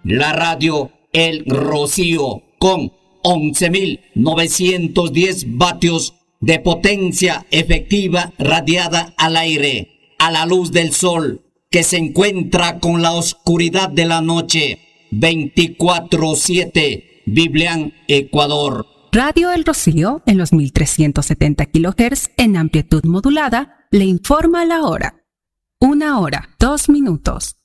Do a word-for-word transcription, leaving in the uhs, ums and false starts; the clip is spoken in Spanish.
la radio El Rocío con once mil novecientos diez vatios de potencia efectiva radiada al aire, a la luz del sol, que se encuentra con la oscuridad de la noche, veinticuatro siete, Biblián, Ecuador. Radio El Rocío, en los mil trescientos setenta kilohertz en amplitud modulada, le informa la hora. Una hora, dos minutos.